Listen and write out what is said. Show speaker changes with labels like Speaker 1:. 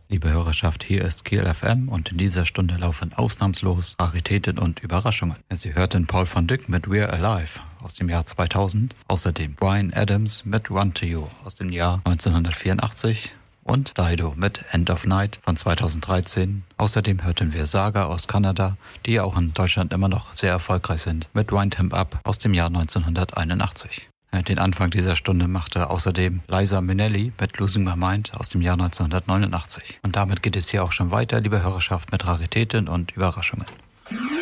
Speaker 1: Liebe Hörerschaft, hier ist Kiel FM und in dieser Stunde laufen ausnahmslos Raritäten und Überraschungen. Sie hörten Paul van Dyk mit We're Alive aus dem Jahr 2000, außerdem Bryan Adams mit Run to You aus dem Jahr 1984 und Dido mit End of Night von 2013. Außerdem hörten wir Saga aus Kanada, die auch in Deutschland immer noch sehr erfolgreich sind, mit Wind Him Up aus dem Jahr 1981. Den Anfang dieser Stunde machte außerdem Liza Minnelli mit Losing My Mind aus dem Jahr 1989. Und damit geht es hier auch schon weiter, liebe Hörerschaft, mit Raritäten und Überraschungen.